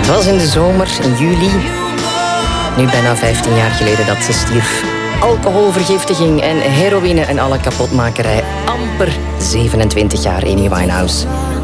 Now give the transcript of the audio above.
was in de zomer, in juli. Nu bijna 15 jaar geleden dat ze stierf. Alcoholvergiftiging en heroïne en alle kapotmakerij. Amper 27 jaar, Amy Winehouse.